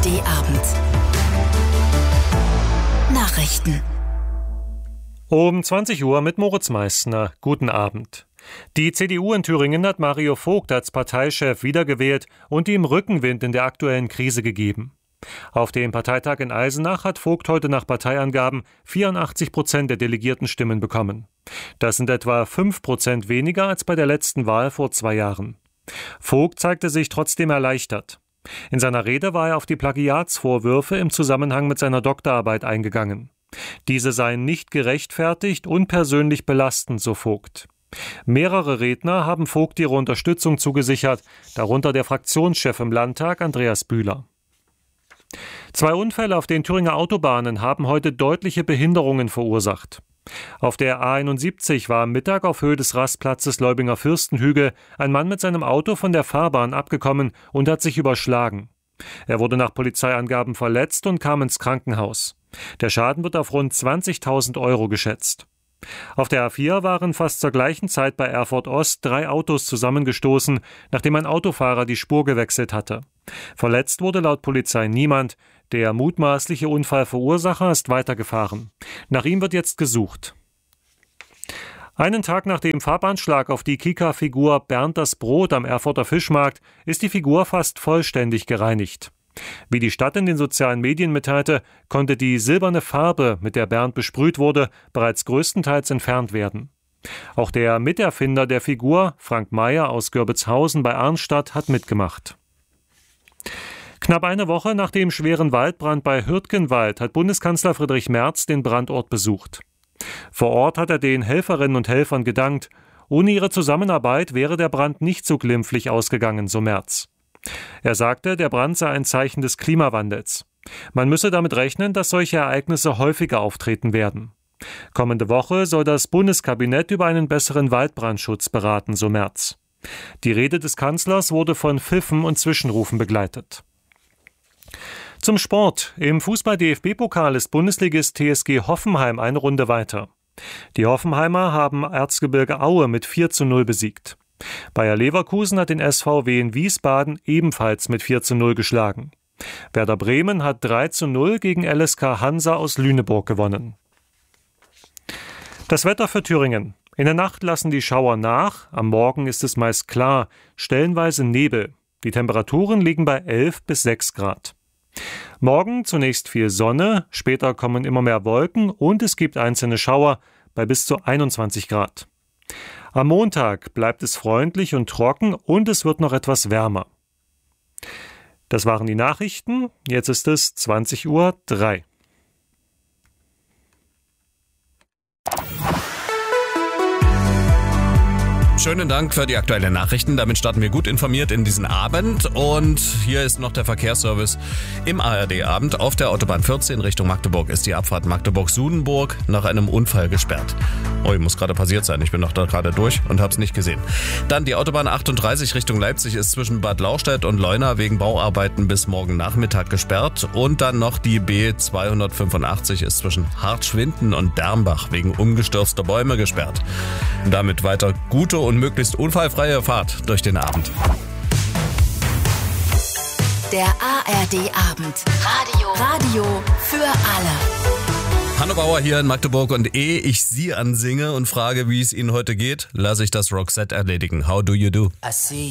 ARD-Abend. Nachrichten. Um 20 Uhr mit Moritz Meissner. Guten Abend. Die CDU in Thüringen hat Mario Vogt als Parteichef wiedergewählt und ihm Rückenwind in der aktuellen Krise gegeben. Auf dem Parteitag in Eisenach hat Vogt heute nach Parteiangaben 84% der Delegiertenstimmen bekommen. Das sind etwa 5% weniger als bei der letzten Wahl vor 2 Jahren. Vogt zeigte sich trotzdem erleichtert. In seiner Rede war er auf die Plagiatsvorwürfe im Zusammenhang mit seiner Doktorarbeit eingegangen. Diese seien nicht gerechtfertigt und persönlich belastend, so Vogt. Mehrere Redner haben Vogt ihre Unterstützung zugesichert, darunter der Fraktionschef im Landtag Andreas Bühler. 2 Unfälle auf den Thüringer Autobahnen haben heute deutliche Behinderungen verursacht. Auf der A71 war am Mittag auf Höhe des Rastplatzes Leubinger Fürstenhügel ein Mann mit seinem Auto von der Fahrbahn abgekommen und hat sich überschlagen. Er wurde nach Polizeiangaben verletzt und kam ins Krankenhaus. Der Schaden wird auf rund 20.000 Euro geschätzt. Auf der A4 waren fast zur gleichen Zeit bei Erfurt Ost 3 Autos zusammengestoßen, nachdem ein Autofahrer die Spur gewechselt hatte. Verletzt wurde laut Polizei niemand. Der mutmaßliche Unfallverursacher ist weitergefahren. Nach ihm wird jetzt gesucht. Einen Tag nach dem Farbanschlag auf die Kika-Figur Bernd das Brot am Erfurter Fischmarkt ist die Figur fast vollständig gereinigt. Wie die Stadt in den sozialen Medien mitteilte, konnte die silberne Farbe, mit der Bernd besprüht wurde, bereits größtenteils entfernt werden. Auch der Miterfinder der Figur, Frank Meyer aus Görbitzhausen bei Arnstadt, hat mitgemacht. Knapp eine Woche nach dem schweren Waldbrand bei Hürtgenwald hat Bundeskanzler Friedrich Merz den Brandort besucht. Vor Ort hat er den Helferinnen und Helfern gedankt. Ohne ihre Zusammenarbeit wäre der Brand nicht so glimpflich ausgegangen, so Merz. Er sagte, der Brand sei ein Zeichen des Klimawandels. Man müsse damit rechnen, dass solche Ereignisse häufiger auftreten werden. Kommende Woche soll das Bundeskabinett über einen besseren Waldbrandschutz beraten, so Merz. Die Rede des Kanzlers wurde von Pfiffen und Zwischenrufen begleitet. Zum Sport. Im Fußball-DFB-Pokal ist Bundesligist TSG Hoffenheim eine Runde weiter. Die Hoffenheimer haben Erzgebirge Aue mit 4:0 besiegt. Bayer Leverkusen hat den SVW in Wiesbaden ebenfalls mit 4:0 geschlagen. Werder Bremen hat 3:0 gegen LSK Hansa aus Lüneburg gewonnen. Das Wetter für Thüringen. In der Nacht lassen die Schauer nach, am Morgen ist es meist klar, stellenweise Nebel. Die Temperaturen liegen bei 11 bis 6 Grad. Morgen zunächst viel Sonne, später kommen immer mehr Wolken und es gibt einzelne Schauer bei bis zu 21 Grad. Am Montag bleibt es freundlich und trocken und es wird noch etwas wärmer. Das waren die Nachrichten, jetzt ist es 20:03 Uhr. Schönen Dank für die aktuellen Nachrichten. Damit starten wir gut informiert in diesen Abend. Und hier ist noch der Verkehrsservice im ARD-Abend. Auf der Autobahn 14 Richtung Magdeburg ist die Abfahrt Magdeburg-Sudenburg nach einem Unfall gesperrt. Oh, muss gerade passiert sein. Ich bin noch da gerade durch und habe es nicht gesehen. Dann die Autobahn 38 Richtung Leipzig ist zwischen Bad Lauchstädt und Leuna wegen Bauarbeiten bis morgen Nachmittag gesperrt. Und dann noch die B285 ist zwischen Hartschwinden und Dermbach wegen umgestürzter Bäume gesperrt. Und damit weiter gute und möglichst unfallfreie Fahrt durch den Abend. Der ARD-Abend. Radio für alle. Hanno Bauer hier in Magdeburg und ehe ich Sie ansinge und frage, wie es Ihnen heute geht, lasse ich das Roxette erledigen. How do you do?